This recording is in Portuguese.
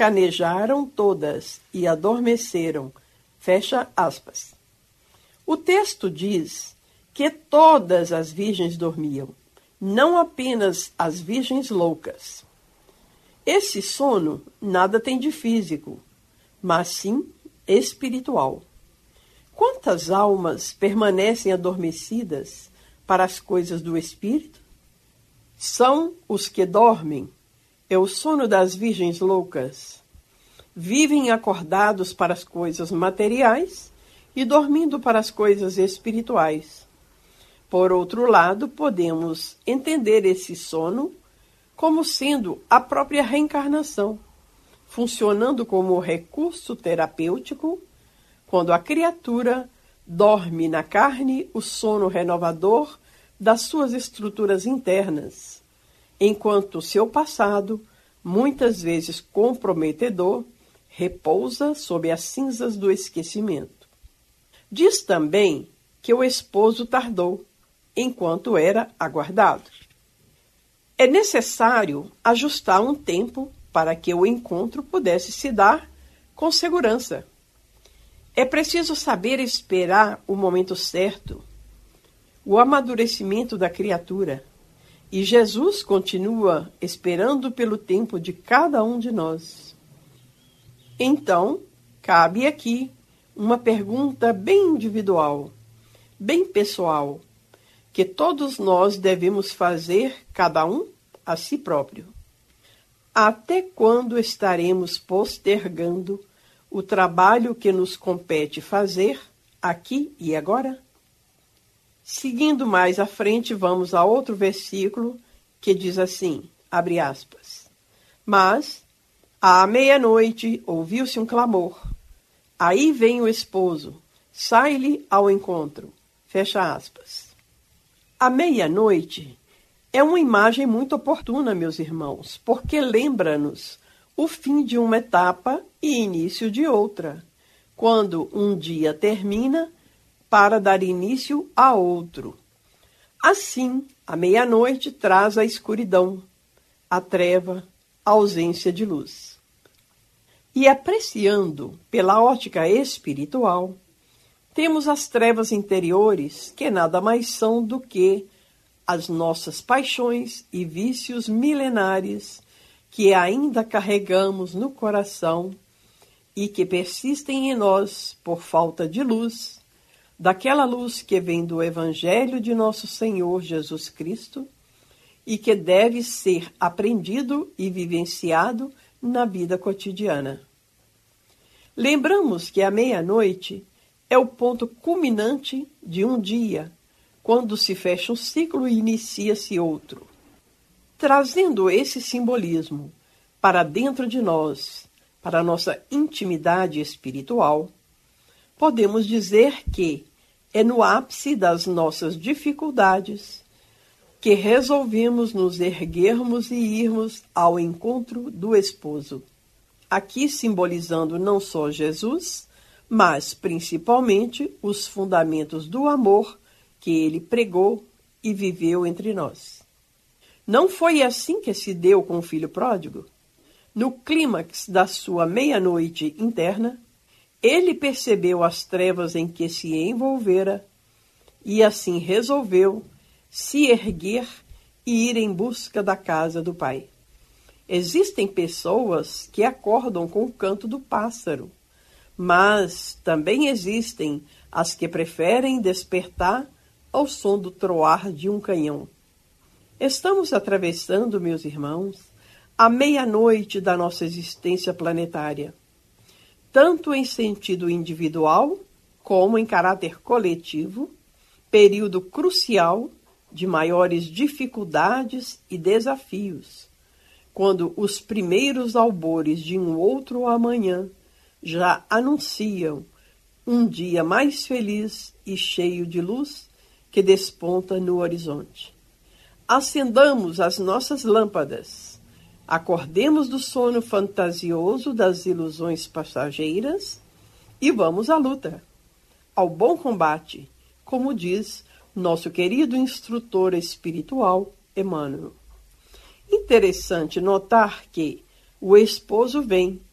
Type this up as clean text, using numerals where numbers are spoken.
canejaram todas e adormeceram. Fecha aspas. O texto diz que todas as virgens dormiam, não apenas as virgens loucas. Esse sono nada tem de físico, mas sim espiritual. Quantas almas permanecem adormecidas para as coisas do espírito? São os que dormem. É o sono das virgens loucas. Vivem acordados para as coisas materiais e dormindo para as coisas espirituais. Por outro lado, podemos entender esse sono como sendo a própria reencarnação, funcionando como recurso terapêutico quando a criatura dorme na carne o sono renovador das suas estruturas internas, enquanto seu passado, muitas vezes comprometedor, repousa sob as cinzas do esquecimento. Diz também que o esposo tardou, enquanto era aguardado. É necessário ajustar um tempo para que o encontro pudesse se dar com segurança. É preciso saber esperar o momento certo, o amadurecimento da criatura, e Jesus continua esperando pelo tempo de cada um de nós. Então, cabe aqui uma pergunta bem individual, bem pessoal, que todos nós devemos fazer, cada um a si próprio. Até quando estaremos postergando o trabalho que nos compete fazer aqui e agora? Seguindo mais à frente, vamos a outro versículo que diz assim, abre aspas, mas à meia-noite ouviu-se um clamor. Aí vem o esposo, sai-lhe ao encontro. Fecha aspas. A meia-noite é uma imagem muito oportuna, meus irmãos, porque lembra-nos o fim de uma etapa e início de outra, quando um dia termina para dar início a outro. Assim, a meia-noite traz a escuridão, a treva, a ausência de luz. E apreciando pela ótica espiritual, temos as trevas interiores, que nada mais são do que as nossas paixões e vícios milenares que ainda carregamos no coração e que persistem em nós por falta de luz, daquela luz que vem do Evangelho de nosso Senhor Jesus Cristo e que deve ser aprendido e vivenciado na vida cotidiana. Lembramos que a meia-noite é o ponto culminante de um dia, quando se fecha um ciclo e inicia-se outro. Trazendo esse simbolismo para dentro de nós, para a nossa intimidade espiritual, podemos dizer que é no ápice das nossas dificuldades que resolvemos nos erguermos e irmos ao encontro do esposo. Aqui simbolizando não só Jesus, mas principalmente os fundamentos do amor que ele pregou e viveu entre nós. Não foi assim que se deu com o filho pródigo? No clímax da sua meia-noite interna, ele percebeu as trevas em que se envolvera e assim resolveu se erguer e ir em busca da casa do Pai. Existem pessoas que acordam com o canto do pássaro, mas também existem as que preferem despertar ao som do troar de um canhão. Estamos atravessando, meus irmãos, a meia-noite da nossa existência planetária, tanto em sentido individual como em caráter coletivo, período crucial de maiores dificuldades e desafios, quando os primeiros albores de um outro amanhã já anunciam um dia mais feliz e cheio de luz que desponta no horizonte. Acendamos as nossas lâmpadas, acordemos do sono fantasioso das ilusões passageiras e vamos à luta, ao bom combate, como diz nosso querido instrutor espiritual, Emmanuel. Interessante notar que o esposo vem